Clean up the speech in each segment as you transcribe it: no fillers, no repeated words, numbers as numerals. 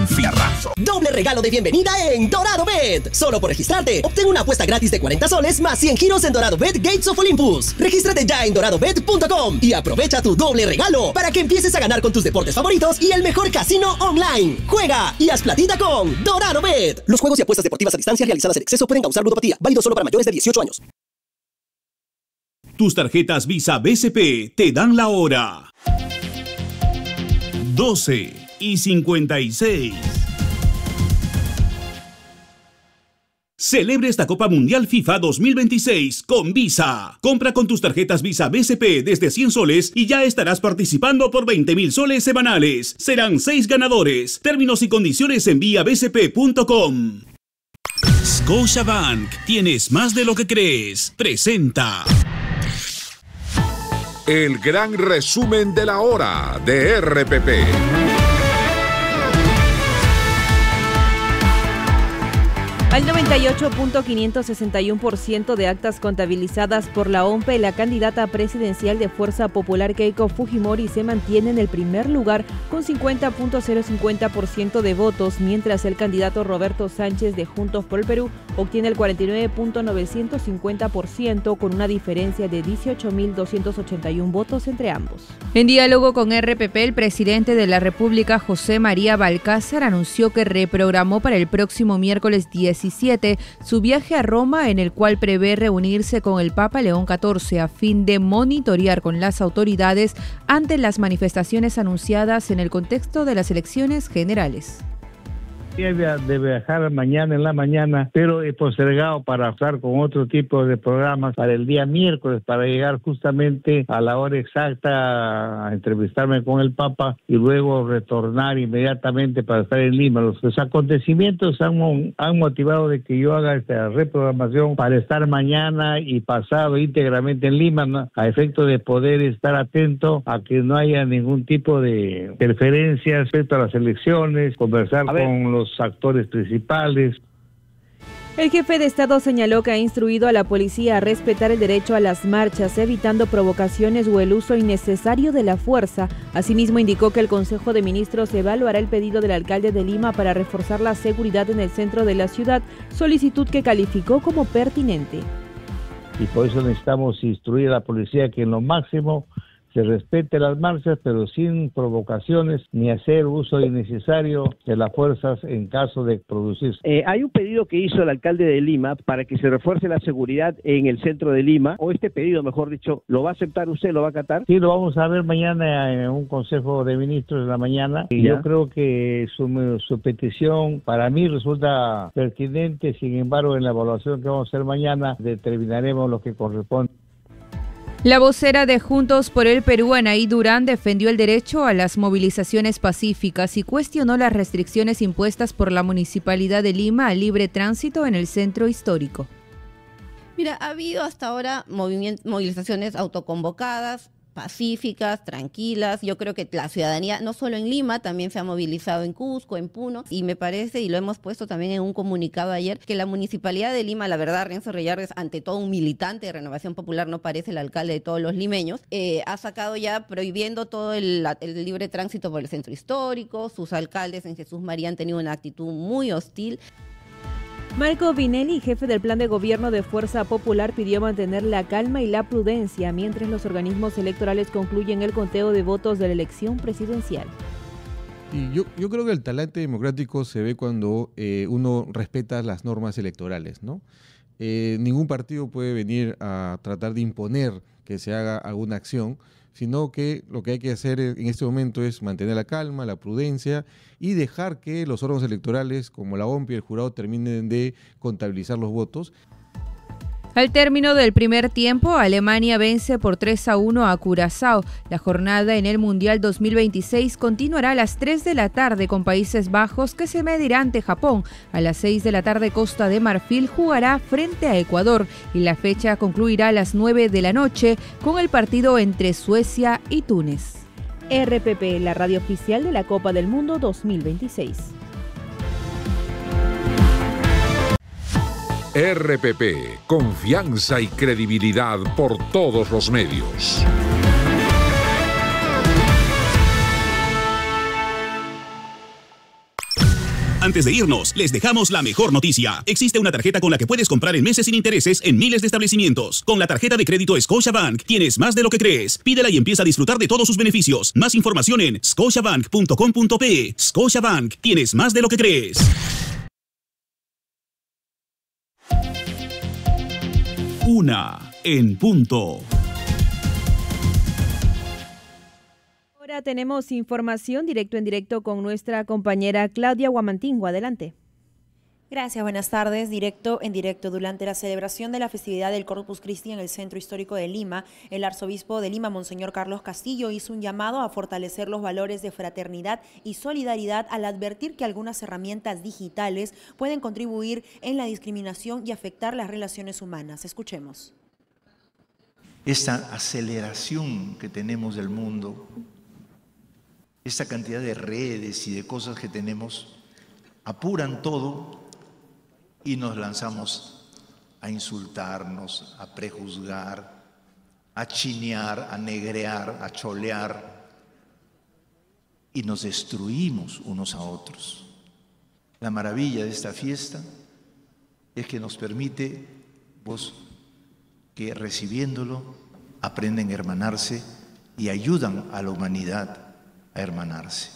fierrazo. Doble regalo de bienvenida en Dorado Bet. Solo por registrarte, obtén una apuesta gratis de 40 soles más 100 giros en Dorado Bet Gates of Olympus. Regístrate ya en doradobet.com y aprovecha tu doble regalo para que empieces a ganar con tus deportes favoritos y el mejor casino online. Juega y haz platita con Dorado Bet. Los juegos y apuestas deportivas a distancia realizadas en exceso pueden causar ludopatía. Válido solo para mayores de 18 años. Tus tarjetas Visa BCP te dan la hora. 12:56. Celebre esta Copa Mundial FIFA 2026 con Visa. Compra con tus tarjetas Visa BCP desde 100 soles y ya estarás participando por 20.000 soles semanales. Serán 6 ganadores. Términos y condiciones en viabcp.com. Scotiabank, tienes más de lo que crees. Presenta el gran resumen de la hora de RPP. Al 98.561% de actas contabilizadas por la OMPE, la candidata presidencial de Fuerza Popular Keiko Fujimori se mantiene en el primer lugar con 50.050% de votos, mientras el candidato Roberto Sánchez de Juntos por el Perú obtiene el 49.950% con una diferencia de 18.281 votos entre ambos. En diálogo con RPP, el presidente de la República, José María Balcázar, anunció que reprogramó para el próximo miércoles 17 su viaje a Roma, en el cual prevé reunirse con el Papa León XIV a fin de monitorear con las autoridades ante las manifestaciones anunciadas en el contexto de las elecciones generales. De viajar mañana en la mañana, pero he postergado para estar con otro tipo de programas para el día miércoles, para llegar justamente a la hora exacta a entrevistarme con el Papa y luego retornar inmediatamente para estar en Lima. Los acontecimientos han motivado de que yo haga esta reprogramación para estar mañana y pasado íntegramente en Lima, ¿no? A efecto de poder estar atento a que no haya ningún tipo de interferencia respecto a las elecciones, conversar con los actores principales. El jefe de Estado señaló que ha instruido a la policía a respetar el derecho a las marchas, evitando provocaciones o el uso innecesario de la fuerza. Asimismo, indicó que el Consejo de Ministros evaluará el pedido del alcalde de Lima para reforzar la seguridad en el centro de la ciudad, solicitud que calificó como pertinente. Y por eso necesitamos instruir a la policía que en lo máximo se respete las marchas, pero sin provocaciones ni hacer uso innecesario de las fuerzas en caso de producirse. Hay un pedido que hizo el alcalde de Lima para que se refuerce la seguridad en el centro de Lima, o este pedido, mejor dicho, ¿lo va a aceptar usted, lo va a acatar? Sí, lo vamos a ver mañana en un consejo de ministros de la mañana, y yo creo que su petición para mí resulta pertinente. Sin embargo, en la evaluación que vamos a hacer mañana determinaremos lo que corresponde. La vocera de Juntos por el Perú, Anaí Durán, defendió el derecho a las movilizaciones pacíficas y cuestionó las restricciones impuestas por la Municipalidad de Lima al libre tránsito en el centro histórico. Mira, ha habido hasta ahora movilizaciones autoconvocadas, pacíficas, tranquilas. Yo creo que la ciudadanía, no solo en Lima, también se ha movilizado en Cusco, en Puno, y me parece, y lo hemos puesto también en un comunicado ayer, que la Municipalidad de Lima, la verdad, Renzo Reyardes, ante todo un militante de Renovación Popular, no parece el alcalde de todos los limeños, ha sacado ya prohibiendo todo el libre tránsito por el centro histórico. Sus alcaldes en Jesús María han tenido una actitud muy hostil. Marco Vinelli, jefe del Plan de Gobierno de Fuerza Popular, pidió mantener la calma y la prudencia mientras los organismos electorales concluyen el conteo de votos de la elección presidencial. Y yo creo que el talante democrático se ve cuando uno respeta las normas electorales, ¿no? Ningún partido puede venir a tratar de imponer que se haga alguna acción, sino que lo que hay que hacer en este momento es mantener la calma, la prudencia y dejar que los órganos electorales como la OMPI y el jurado terminen de contabilizar los votos. Al término del primer tiempo, Alemania vence por 3-1 a Curazao. La jornada en el Mundial 2026 continuará a las 3 de la tarde con Países Bajos, que se medirá ante Japón. A las 6 de la tarde, Costa de Marfil jugará frente a Ecuador y la fecha concluirá a las 9 de la noche con el partido entre Suecia y Túnez. RPP, la radio oficial de la Copa del Mundo 2026. RPP, confianza y credibilidad por todos los medios. Antes de irnos, les dejamos la mejor noticia. Existe una tarjeta con la que puedes comprar en meses sin intereses en miles de establecimientos. Con la tarjeta de crédito Scotiabank tienes más de lo que crees. Pídela y empieza a disfrutar de todos sus beneficios. Más información en scotiabank.com.pe. Scotiabank, tienes más de lo que crees. 1:00 Ahora tenemos información en directo con nuestra compañera Claudia Guamantingo. Adelante. Gracias, buenas tardes. En directo. Durante la celebración de la festividad del Corpus Christi en el Centro Histórico de Lima, el arzobispo de Lima, Monseñor Carlos Castillo, hizo un llamado a fortalecer los valores de fraternidad y solidaridad al advertir que algunas herramientas digitales pueden contribuir en la discriminación y afectar las relaciones humanas. Escuchemos. Esta aceleración que tenemos del mundo, esta cantidad de redes y de cosas que tenemos, apuran todo y nos lanzamos a insultarnos, a prejuzgar, a chinear, a negrear, a cholear, y nos destruimos unos a otros. La maravilla de esta fiesta es que nos permite que recibiéndolo aprenden a hermanarse y ayudan a la humanidad a hermanarse.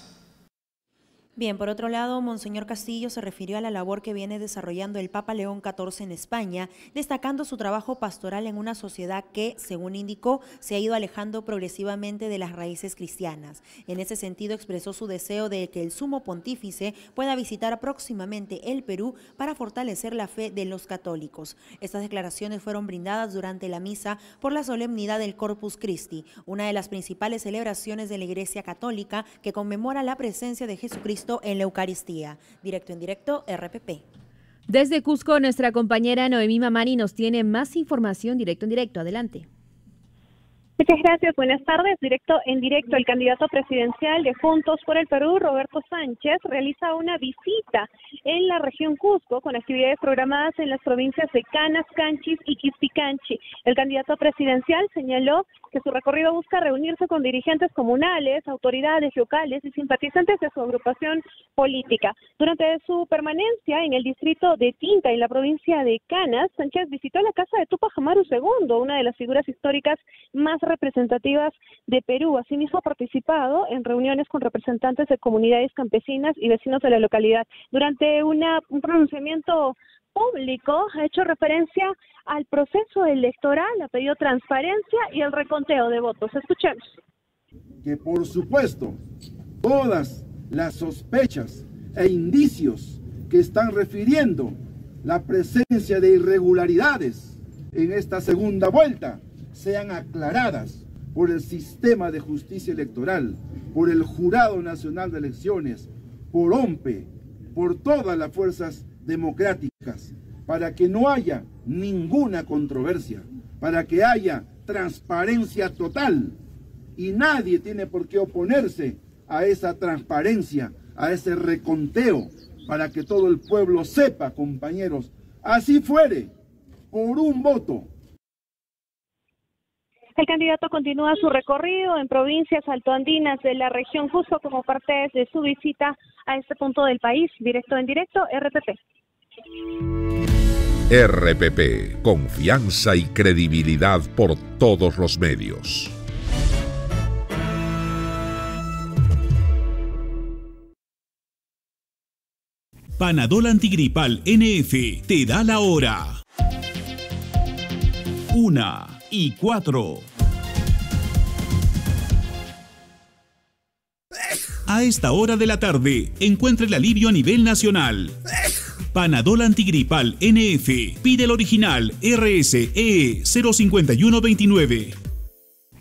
Bien, por otro lado, Monseñor Castillo se refirió a la labor que viene desarrollando el Papa León XIV en España, destacando su trabajo pastoral en una sociedad que, según indicó, se ha ido alejando progresivamente de las raíces cristianas. En ese sentido, expresó su deseo de que el Sumo Pontífice pueda visitar próximamente el Perú para fortalecer la fe de los católicos. Estas declaraciones fueron brindadas durante la misa por la solemnidad del Corpus Christi, una de las principales celebraciones de la Iglesia Católica que conmemora la presencia de Jesucristo en la Eucaristía. En directo, RPP. Desde Cusco, nuestra compañera Noemí Mamani nos tiene más información en directo. Adelante. Muchas gracias, buenas tardes. En directo, el candidato presidencial de Juntos por el Perú, Roberto Sánchez, realiza una visita en la región Cusco con actividades programadas en las provincias de Canas, Canchis y Quispicanchi. El candidato presidencial señaló que su recorrido busca reunirse con dirigentes comunales, autoridades locales y simpatizantes de su agrupación política. Durante su permanencia en el distrito de Tinta, en la provincia de Canas, Sánchez visitó la casa de Tupac Amaru II, una de las figuras históricas más representativas de Perú. Asimismo, ha participado en reuniones con representantes de comunidades campesinas y vecinos de la localidad. Durante un pronunciamiento público ha hecho referencia al proceso electoral, ha pedido transparencia y el reconteo de votos. Escuchemos. Que por supuesto, todas las sospechas e indicios que están refiriendo la presencia de irregularidades en esta segunda vuelta sean aclaradas por el sistema de justicia electoral, por el Jurado Nacional de Elecciones, por OMPE, por todas las fuerzas democráticas, para que no haya ninguna controversia, para que haya transparencia total, y nadie tiene por qué oponerse a esa transparencia, a ese reconteo, para que todo el pueblo sepa, compañeros, así fuere, por un voto. El candidato continúa su recorrido en provincias altoandinas de la región Cusco como parte de su visita a este punto del país. En directo, RPP. RPP, confianza y credibilidad por todos los medios. Panadol Antigripal NF te da la hora. 1:04. A esta hora de la tarde, encuentra el alivio a nivel nacional. Panadol Antigripal NF. Pide el original RSE 05129.